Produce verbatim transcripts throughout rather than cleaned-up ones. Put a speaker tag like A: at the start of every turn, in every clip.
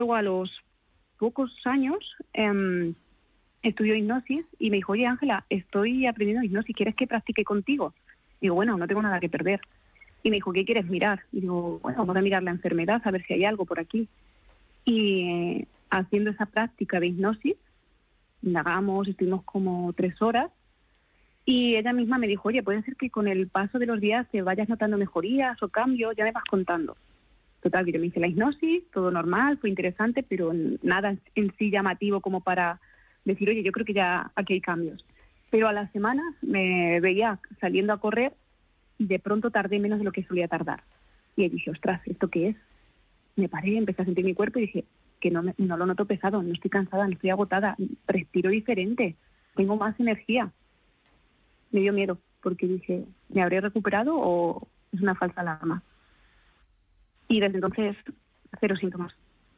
A: luego a los pocos años eh, estudió hipnosis y me dijo, oye Ángela, estoy aprendiendo hipnosis, ¿quieres que practique contigo? Digo, bueno, no tengo nada que perder. Y me dijo, ¿qué quieres mirar? Y digo, bueno, vamos a mirar la enfermedad, a ver si hay algo por aquí. Y eh, haciendo esa práctica de hipnosis, indagamos, estuvimos como tres horas, y ella misma me dijo, oye, puede ser que con el paso de los días te vayas notando mejorías o cambios, ya me vas contando. Total, que yo me hice la hipnosis, todo normal, fue interesante, pero nada en sí llamativo como para decir, oye, yo creo que ya aquí hay cambios. Pero a las semanas me veía saliendo a correr y de pronto tardé menos de lo que solía tardar. Y dije, ostras, ¿esto qué es? Me paré, empecé a sentir mi cuerpo y dije, que no, me, no lo noto pesado, no estoy cansada, no estoy agotada, respiro diferente, tengo más energía. Me dio miedo, porque dije, ¿me habré recuperado o es una falsa alarma? Y desde entonces, cero síntomas.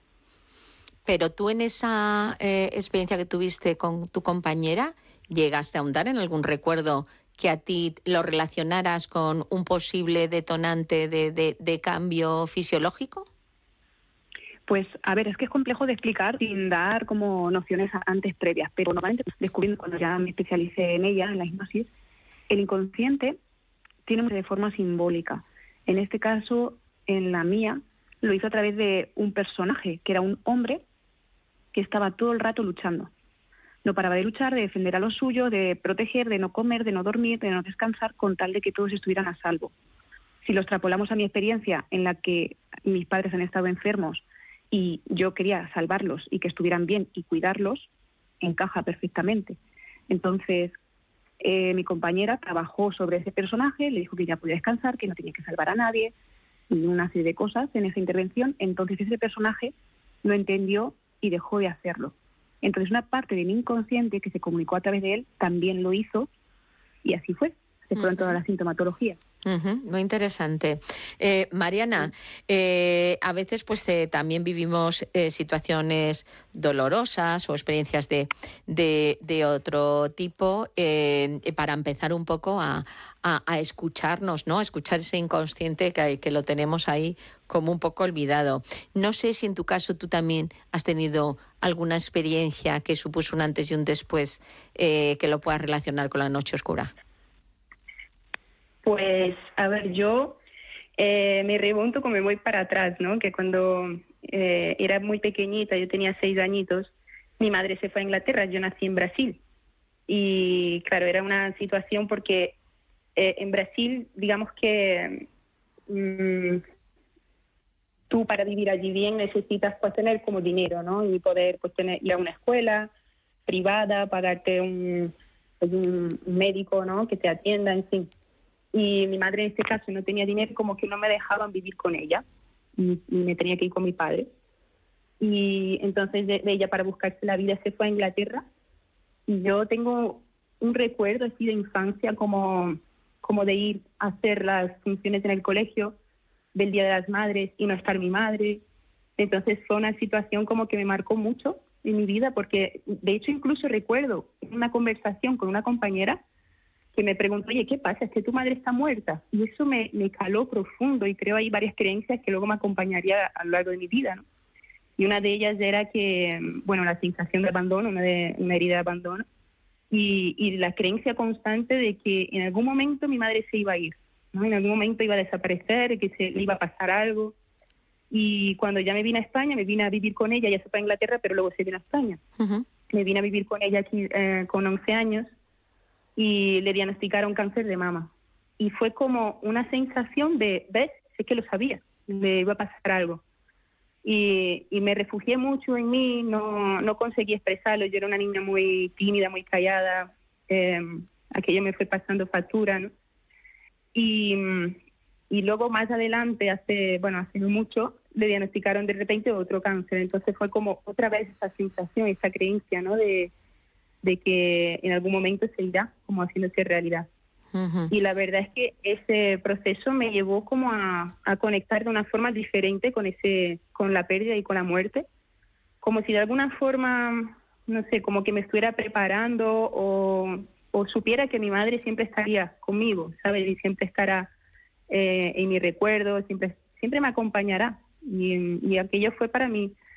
B: Pero tú en esa eh, experiencia que tuviste con tu compañera, ¿llegaste a ahondar en algún recuerdo que a ti lo relacionaras con un posible detonante de, de, de cambio fisiológico?
A: Pues, a ver, es que es complejo de explicar sin dar como nociones antes previas, pero normalmente descubriendo cuando ya me especialicé en ella, en la hipnosis, el inconsciente tiene mucha de forma simbólica. En este caso, en la mía, lo hizo a través de un personaje, que era un hombre que estaba todo el rato luchando. No paraba de luchar, de defender a los suyos, de proteger, de no comer, de no dormir, de no descansar, con tal de que todos estuvieran a salvo. Si lo extrapolamos a mi experiencia, en la que mis padres han estado enfermos y yo quería salvarlos y que estuvieran bien y cuidarlos, encaja perfectamente. Entonces, eh, mi compañera trabajó sobre ese personaje, le dijo que ya podía descansar, que no tenía que salvar a nadie, y una serie de cosas en esa intervención. Entonces ese personaje lo entendió y dejó de hacerlo. Entonces una parte de mi inconsciente que se comunicó a través de él también lo hizo, y así fue. Se fueron uh-huh. todas las sintomatologías.
B: Uh-huh, muy interesante. Eh, Mariana, sí. eh, a veces pues eh, también vivimos eh, situaciones dolorosas o experiencias de, de, de otro tipo eh, para empezar un poco a, a, a escucharnos, ¿no? A escuchar ese inconsciente que, que lo tenemos ahí como un poco olvidado. No sé si en tu caso tú también has tenido alguna experiencia que supuso un antes y un después eh, que lo puedas relacionar con la noche oscura.
A: Pues, a ver, yo eh, me remonto como me voy para atrás, ¿no? Que cuando eh, era muy pequeñita, yo tenía seis añitos, mi madre se fue a Inglaterra, yo nací en Brasil. Y claro, era una situación porque eh, en Brasil, digamos que mmm, tú para vivir allí bien necesitas pues tener como dinero, ¿no? Y poder pues tener, ir a una escuela privada, pagarte un, pues, un médico, ¿no? Que te atienda, en fin. Y mi madre en este caso no tenía dinero, como que no me dejaban vivir con ella y, y me tenía que ir con mi padre. Y entonces de, de ella para buscarse la vida se fue a Inglaterra, y yo tengo un recuerdo así de infancia como, como de ir a hacer las funciones en el colegio del Día de las Madres y no estar mi madre. Entonces fue una situación como que me marcó mucho en mi vida, porque de hecho incluso recuerdo una conversación con una compañera que me preguntó, oye, ¿qué pasa? Es que tu madre está muerta. Y eso me, me caló profundo, y creo hay varias creencias que luego me acompañaría a lo largo de mi vida, ¿no? Y una de ellas era que, bueno, la sensación de abandono, una, de, una herida de abandono, y, y la creencia constante de que en algún momento mi madre se iba a ir, ¿no? En algún momento iba a desaparecer, que se le iba a pasar algo. Y cuando ya me vine a España, me vine a vivir con ella, ella se fue a Inglaterra, pero luego se vino a España. Uh-huh. Me vine a vivir con ella aquí eh, con once años, y le diagnosticaron cáncer de mama. Y fue como una sensación de, ¿ves? Sé que lo sabía, le iba a pasar algo. Y, y me refugié mucho en mí, no, no conseguí expresarlo. Yo era una niña muy tímida, muy callada. Eh, aquello me fue pasando factura, ¿no? Y, y luego más adelante, hace, bueno, hace mucho, le diagnosticaron de repente otro cáncer. Entonces fue como otra vez esa sensación, esa creencia, ¿no? De de que en algún momento se irá como haciéndose realidad. Uh-huh. Y la verdad es que ese proceso me llevó como a, a conectar de una forma diferente con ese, con la pérdida y con la muerte, como si de alguna forma, no sé, como que me estuviera preparando o, o supiera que mi madre siempre estaría conmigo, ¿sabes? Y siempre estará eh, en mi recuerdo, siempre, siempre me acompañará. Y, y aquello fue para mí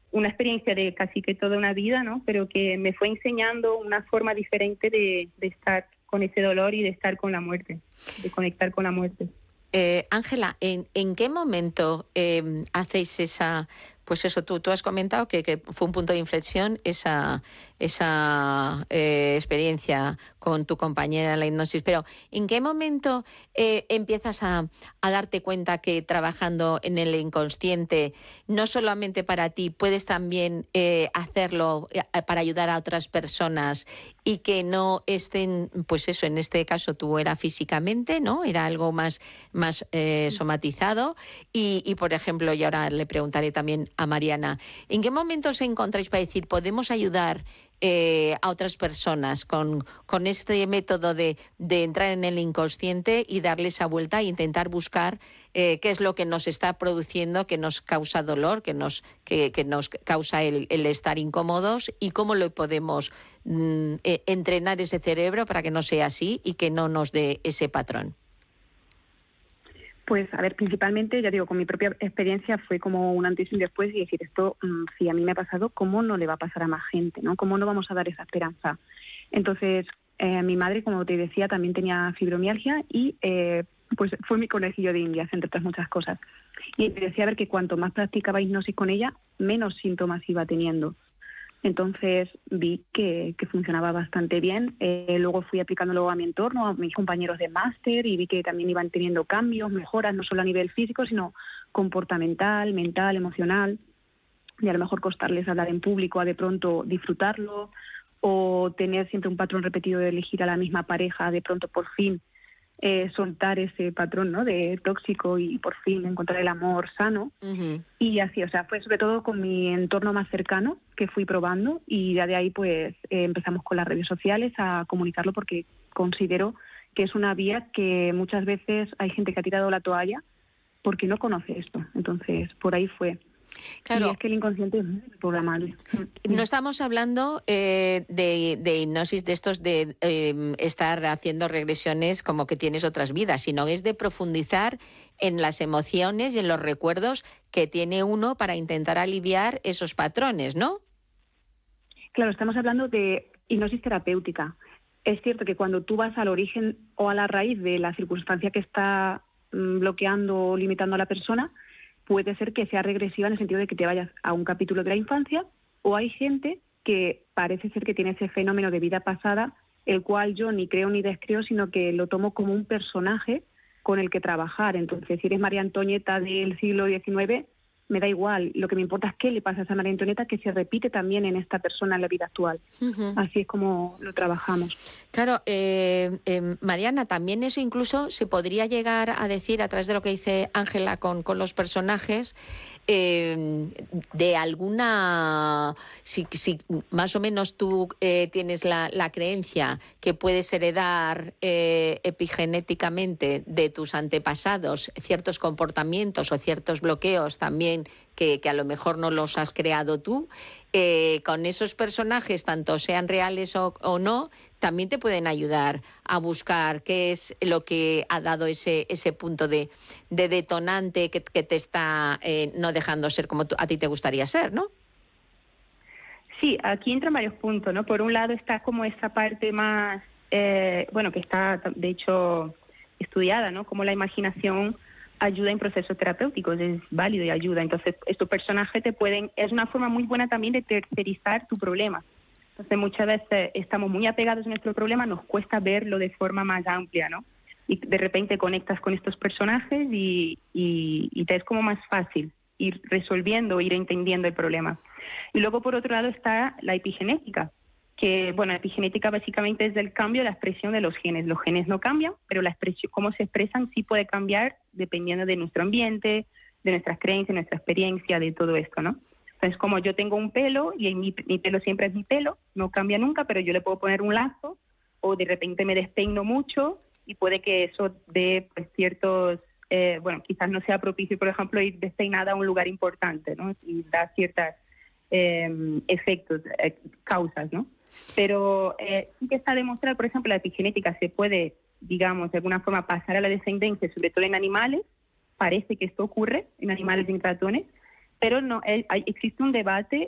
A: una experiencia de casi que toda una vida, ¿no? Pero que me fue enseñando una forma diferente de, de estar con ese dolor y de estar con la muerte, de conectar con la muerte.
B: Ángela, eh, ¿en, ¿en qué momento eh, hacéis esa, pues eso, tú, tú has comentado que, que fue un punto de inflexión esa, esa eh, experiencia con tu compañera en la hipnosis, pero ¿en qué momento eh, empiezas a, a darte cuenta que trabajando en el inconsciente, no solamente para ti, puedes también eh, hacerlo para ayudar a otras personas y que no estén, pues eso, en este caso tú era físicamente, ¿no? Era algo más, más eh, somatizado y, y, por ejemplo, y ahora le preguntaré también a Mariana, ¿en qué momento os encontráis para decir, podemos ayudar eh, a otras personas con, con este método de, de entrar en el inconsciente y darle esa vuelta e intentar buscar eh, qué es lo que nos está produciendo, que nos causa dolor, que nos, que, que nos causa el, el estar incómodos y cómo lo podemos mm, eh, entrenar ese cerebro para que no sea así y que no nos dé ese patrón?
C: Pues, a ver, principalmente, ya digo, con mi propia experiencia fue como un antes y un después y decir esto, mmm, si a mí me ha pasado, ¿cómo no le va a pasar a más gente, ¿no? ¿Cómo no vamos a dar esa esperanza? Entonces, eh, mi madre, como te decía, también tenía fibromialgia y eh, pues fue mi conejillo de indias, entre otras muchas cosas. Y me decía a ver que cuanto más practicaba hipnosis con ella, menos síntomas iba teniendo. Entonces vi que, que funcionaba bastante bien. Eh, luego fui aplicándolo a mi entorno, a mis compañeros de máster, y vi que también iban teniendo cambios, mejoras, no solo a nivel físico, sino comportamental, mental, emocional. Y a lo mejor costarles hablar en público a de pronto disfrutarlo, o tener siempre un patrón repetido de elegir a la misma pareja, de pronto por fin Eh, soltar ese patrón, ¿no?, de tóxico y por fin encontrar el amor sano. Uh-huh. Y así, o sea, fue sobre todo con mi entorno más cercano que fui probando y ya de ahí pues eh, empezamos con las redes sociales a comunicarlo porque considero que es una vía que muchas veces hay gente que ha tirado la toalla porque no conoce esto. Entonces, por ahí fue.
B: Claro.
C: Y es que el inconsciente es muy programable.
B: No estamos hablando eh, de, de hipnosis, de estos de eh, estar haciendo regresiones como que tienes otras vidas, sino es de profundizar en las emociones y en los recuerdos que tiene uno para intentar aliviar esos patrones, ¿no?
C: Claro, estamos hablando de hipnosis terapéutica. Es cierto que cuando tú vas al origen o a la raíz de la circunstancia que está mm, bloqueando o limitando a la persona, puede ser que sea regresiva en el sentido de que te vayas a un capítulo de la infancia, o hay gente que parece ser que tiene ese fenómeno de vida pasada, el cual yo ni creo ni descreo, sino que lo tomo como un personaje con el que trabajar. Entonces, si eres María Antonieta del siglo diecinueve, me da igual. Lo que me importa es qué le pasa a esa María Antonieta que se repite también en esta persona en la vida actual. Uh-huh. Así es como lo trabajamos.
B: Claro, eh, eh, Mariana, también eso incluso se podría llegar a decir a través de lo que dice Ángela con, con los personajes, eh, de alguna, si, si más o menos tú eh, tienes la, la creencia que puedes heredar eh, epigenéticamente de tus antepasados ciertos comportamientos o ciertos bloqueos también que, que a lo mejor no los has creado tú, eh, con esos personajes, tanto sean reales o, o no, también te pueden ayudar a buscar qué es lo que ha dado ese, ese punto de, de detonante que, que te está eh, no dejando ser como tú, a ti te gustaría ser, ¿no?
A: Sí, aquí entran varios puntos, ¿no? Por un lado está como esa parte más, eh, bueno, que está de hecho estudiada, ¿no? Como la imaginación ayuda en procesos terapéuticos, es válido y ayuda. Entonces, estos personajes te pueden, es una forma muy buena también de tercerizar tu problema. Entonces, muchas veces estamos muy apegados a nuestro problema, nos cuesta verlo de forma más amplia, ¿no? Y de repente conectas con estos personajes y, y, y te es como más fácil ir resolviendo, ir entendiendo el problema. Y luego, por otro lado, está la epigenética, que, bueno, la epigenética básicamente es el cambio de la expresión de los genes. Los genes no cambian, pero la expresión, cómo se expresan sí puede cambiar dependiendo de nuestro ambiente, de nuestras creencias, nuestra experiencia, de todo esto, ¿no? Entonces, como yo tengo un pelo y mi, mi pelo siempre es mi pelo, no cambia nunca, pero yo le puedo poner un lazo o de repente me despeino mucho y puede que eso dé pues, ciertos, eh, bueno, quizás no sea propicio, por ejemplo, ir despeinada a un lugar importante, ¿no? Y da ciertos eh, efectos, eh, causas, ¿no? Pero eh, sí que está demostrado, por ejemplo, la epigenética se puede, digamos, de alguna forma pasar a la descendencia, sobre todo en animales. Parece que esto ocurre en animales y en ratones, pero no hay, existe un debate